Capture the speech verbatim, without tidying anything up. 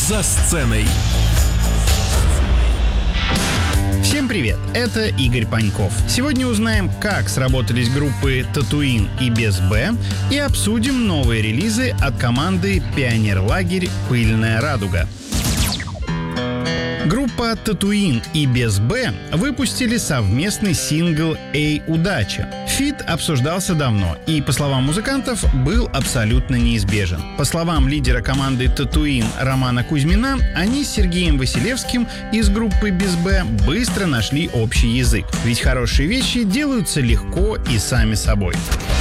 За сценой. Всем привет, это Игорь Паньков. Сегодня узнаем, как сработались группы Татуин и Без Б, и обсудим новые релизы от команды Пионерлагерь «Пыльная радуга». Группа Татуин и Без Б выпустили совместный сингл «Эй, удача!». Фит обсуждался давно и, по словам музыкантов, был абсолютно неизбежен. По словам лидера команды Татуин Романа Кузьмина, они с Сергеем Василевским из группы Без Б быстро нашли общий язык. Ведь хорошие вещи делаются легко и сами собой.